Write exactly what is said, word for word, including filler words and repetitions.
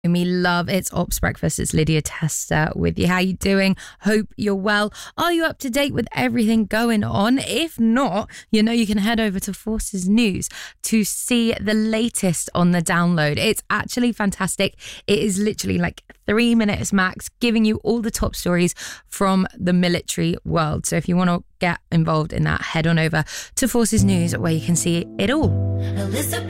Me love, it's Ops Breakfast. It's Lydia Tester with you. How you doing? Hope you're well. Are you up to date with everything going on? If not, you know you can head over to Forces News to see the latest on the download. It's actually fantastic. It is literally like three minutes max, giving you all the top stories from the military world. So if you want to get involved in that, head on over to Forces News where you can see it all. Elizabeth.